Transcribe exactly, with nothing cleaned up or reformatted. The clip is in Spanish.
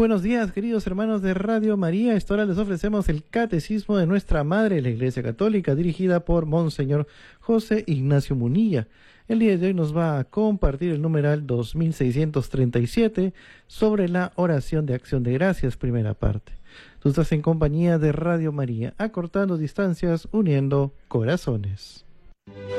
buenos días, queridos hermanos de Radio María. A esta hora les ofrecemos el Catecismo de nuestra Madre, la Iglesia Católica, dirigida por Monseñor José Ignacio Munilla. El día de hoy nos va a compartir el numeral dos mil seiscientos treinta y siete sobre la oración de acción de gracias, primera parte. Tú estás en compañía de Radio María, acortando distancias, uniendo corazones.